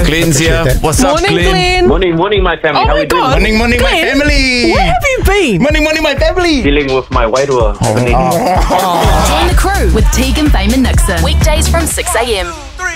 Glenn's here. That. What's up, Glenn? Morning, my family. Oh How my are you doing? God. Morning, my Glenn, family. Where have you been? Morning, my family. Dealing with my widower. Join the crew with Tegan, Fame and Nixon. Weekdays from 6 a.m.